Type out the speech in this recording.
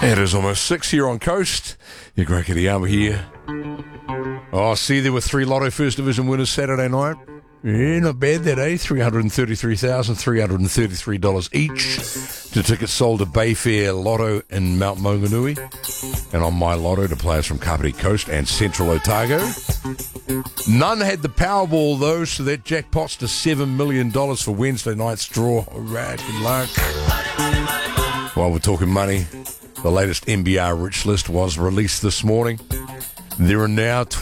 It is almost 6 here on Coast. Your Greg Kittyama here. Oh, see, there were 3 Lotto First Division winners Saturday night. Yeah, not bad that, eh? $333,333 each. The tickets sold at Bayfair Lotto in Mount Maunganui. And on My Lotto to players from Kapiti Coast and Central Otago. None had the Powerball, though, so that jackpot's to $7 million for Wednesday night's draw. All right, good luck. While we're talking money, the latest NBR Rich List was released this morning. There are now